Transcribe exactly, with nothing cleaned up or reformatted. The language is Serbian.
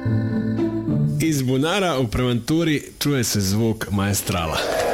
Iz bunara u preventuri čuje se zvuk maestrala.